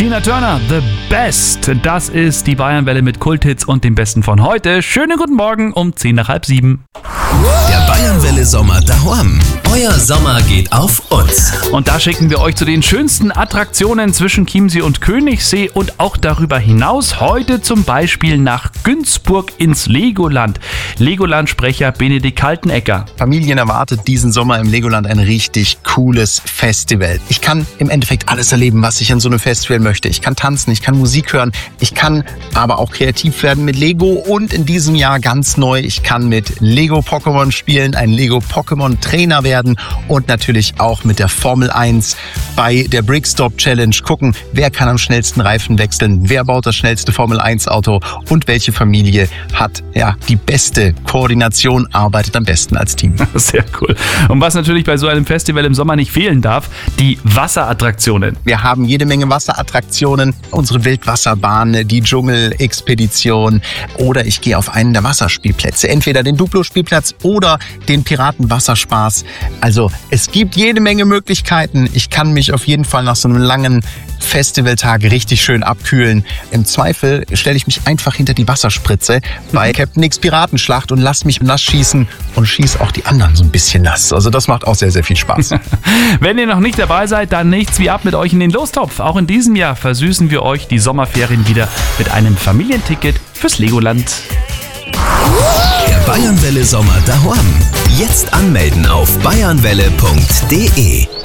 Tina Turner, The Best. Das ist die Bayernwelle mit Kulthits und dem Besten von heute. Schönen guten Morgen um 6:10. Der Bayernwelle Sommer daheim. Euer Sommer geht auf uns. Und da schicken wir euch zu den schönsten Attraktionen zwischen Chiemsee und Königssee und auch darüber hinaus. Heute zum Beispiel nach Günzburg ins Legoland. Legoland-Sprecher Benedikt Kaltenecker. Familien erwartet diesen Sommer im Legoland ein richtig cooles Festival. Ich kann im Endeffekt alles erleben, was ich an so einem Festival möchte. Ich kann tanzen, ich kann Musik hören, ich kann aber auch kreativ werden mit Lego und in diesem Jahr ganz neu, ich kann mit Lego Pokémon spielen, ein Lego Pokémon Trainer werden und natürlich auch mit der Formel 1 bei der Brickstop Challenge gucken, wer kann am schnellsten Reifen wechseln, wer baut das schnellste Formel 1 Auto und welche Familie hat die beste Koordination, arbeitet am besten als Team. Sehr cool. Und was natürlich bei so einem Festival im Sommer nicht fehlen darf, die Wasserattraktionen. Wir haben jede Menge Wasserattraktionen, unsere Wildwasserbahn, die Dschungelexpedition oder ich gehe auf einen der Wasserspielplätze, entweder den Duplo-Spielplatz oder den Piratenwasserspaß. Also es gibt jede Menge Möglichkeiten. Ich kann mich auf jeden Fall nach so einem langen Festivaltag richtig schön abkühlen. Im Zweifel stelle ich mich einfach hinter die Wasserspritze bei Captain X Piratenschlacht und lasse mich nass schießen und schieße auch die anderen so ein bisschen nass. Also das macht auch sehr, sehr viel Spaß. Wenn ihr noch nicht dabei seid, dann nichts wie ab mit euch in den Lostopf. Auch in diesem Jahr versüßen wir euch die Sommerferien wieder mit einem Familienticket fürs Legoland. Der Bayernwelle Sommer daheim. Jetzt anmelden auf bayernwelle.de.